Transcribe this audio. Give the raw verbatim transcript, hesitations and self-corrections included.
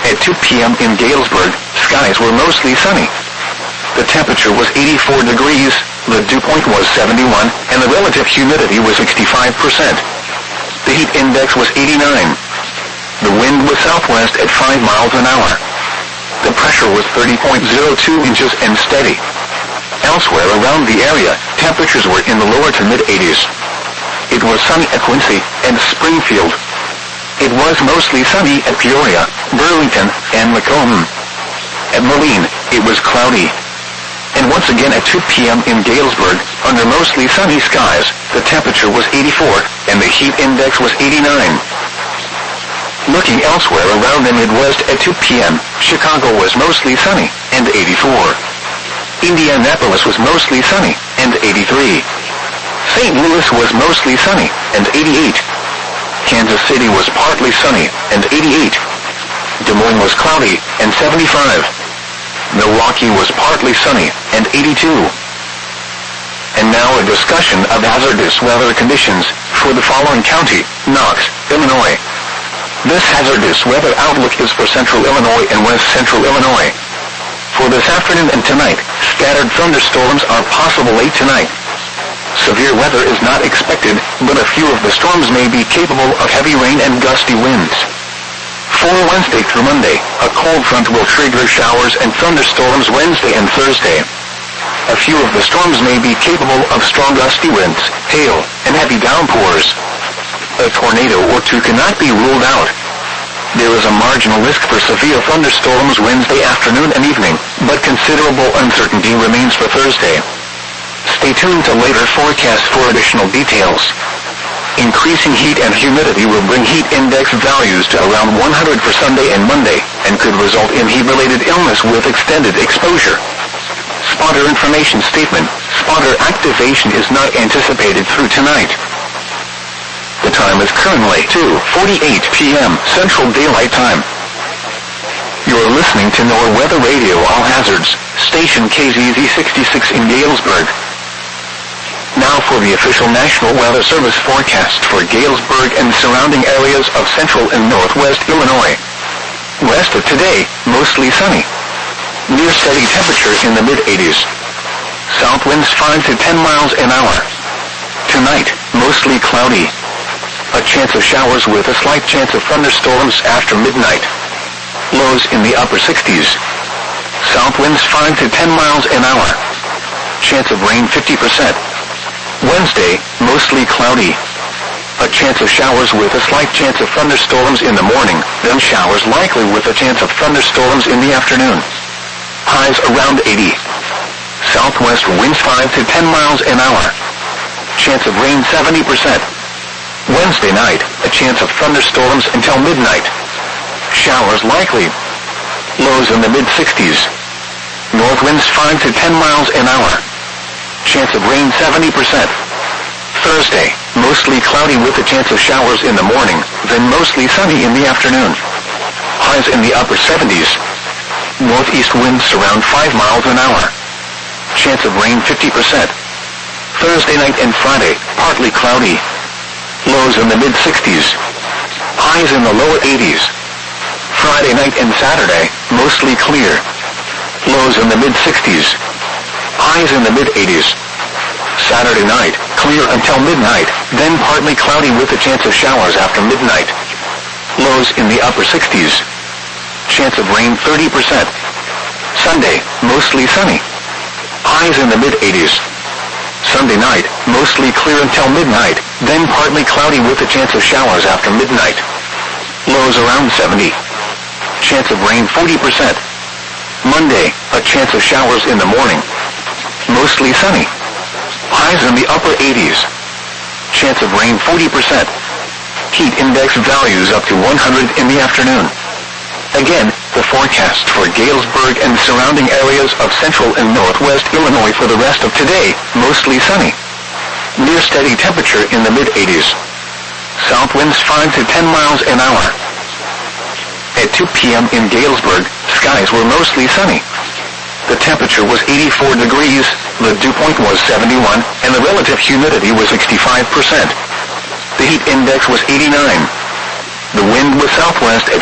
At two p.m. in Galesburg, skies were mostly sunny. The temperature was eighty-four degrees, the dew point was seventy-one, and the relative humidity was sixty-five percent. The heat index was eighty-nine. The wind was southwest at five miles an hour. The pressure was thirty point zero two inches and steady. Elsewhere around the area, temperatures were in the lower to mid-eighties. It was sunny at Quincy and Springfield. It was mostly sunny at Peoria, Burlington, and Macomb. At Moline, it was cloudy. And once again at two p.m. in Galesburg, under mostly sunny skies, the temperature was eighty-four, and the heat index was eighty-nine. Looking elsewhere around the Midwest at two p.m., Chicago was mostly sunny, and eighty-four. Indianapolis was mostly sunny, and eighty-three. Saint Louis was mostly sunny, and eighty-eight. Kansas City was partly sunny, and eighty-eight. Des Moines was cloudy, and seventy-five. Milwaukee was partly sunny, and eighty-two. And now a discussion of hazardous weather conditions for the following county, Knox, Illinois. This hazardous weather outlook is for central Illinois and west central Illinois. For this afternoon and tonight, scattered thunderstorms are possible late tonight. Severe weather is not expected, but a few of the storms may be capable of heavy rain and gusty winds. For Wednesday through Monday, a cold front will trigger showers and thunderstorms Wednesday and Thursday. A few of the storms may be capable of strong gusty winds, hail, and heavy downpours. A tornado or two cannot be ruled out. There is a marginal risk for severe thunderstorms Wednesday afternoon and evening, but considerable uncertainty remains for Thursday. Stay tuned to later forecasts for additional details. Increasing heat and humidity will bring heat index values to around one hundred for Sunday and Monday, and could result in heat-related illness with extended exposure. Spotter information statement: spotter activation is not anticipated through tonight. The time is currently two forty-eight p.m. Central Daylight Time. You're listening to NOAA Weather Radio All Hazards, station K Z Z sixty-six in Galesburg. Now for the official National Weather Service forecast for Galesburg and surrounding areas of central and northwest Illinois. West of today, mostly sunny. Near steady temperature in the mid-eighties. South winds five to ten miles an hour. Tonight, mostly cloudy. A chance of showers with a slight chance of thunderstorms after midnight. Lows in the upper sixties. South winds five to ten miles an hour. Chance of rain fifty percent. Wednesday, mostly cloudy. A chance of showers with a slight chance of thunderstorms in the morning, then showers likely with a chance of thunderstorms in the afternoon. Highs around eighty. Southwest winds five to ten miles an hour. Chance of rain seventy percent. Wednesday night, a chance of thunderstorms until midnight. Showers likely. Lows in the mid-sixties. North winds five to ten miles an hour. Chance of rain seventy percent. Thursday, mostly cloudy with a chance of showers in the morning, then mostly sunny in the afternoon. Highs in the upper seventies. Northeast winds around five miles an hour. Chance of rain fifty percent. Thursday night and Friday, partly cloudy. Lows in the mid-sixties. Highs in the lower eighties. Friday night and Saturday, mostly clear. Lows in the mid-sixties. Highs in the mid-eighties. Saturday night, clear until midnight, then partly cloudy with a chance of showers after midnight. Lows in the upper sixties. Chance of rain thirty percent. Sunday, mostly sunny. Highs in the mid-eighties. Sunday night, mostly clear until midnight, then partly cloudy with a chance of showers after midnight. Lows around seventy. Chance of rain forty percent. Monday, a chance of showers in the morning. Mostly sunny. Highs in the upper eighties. Chance of rain forty percent. Heat index values up to one hundred in the afternoon. Again, the forecast for Galesburg and surrounding areas of central and northwest Illinois for the rest of today, mostly sunny. Near steady temperature in the mid-eighties. South winds five to ten miles an hour. At two p.m. in Galesburg, skies were mostly sunny. The temperature was eighty-four degrees, the dew point was seventy-one, and the relative humidity was sixty-five percent. The heat index was eighty-nine. The wind was southwest at